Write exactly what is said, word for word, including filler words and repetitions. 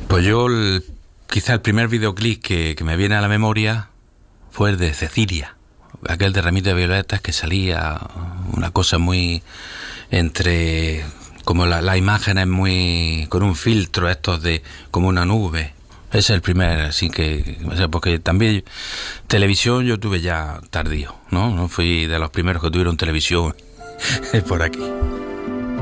Pues yo, el, quizá el primer videoclip que, que me viene a la memoria fue el de Cecilia, aquel de Ramito de Violetas, que salía una cosa muy entre, como la, la imagen es muy, con un filtro estos de, como una nube. Ese es el primer, así que, o sea, porque también televisión yo tuve ya tardío, ¿no? No fui de los primeros que tuvieron televisión por aquí.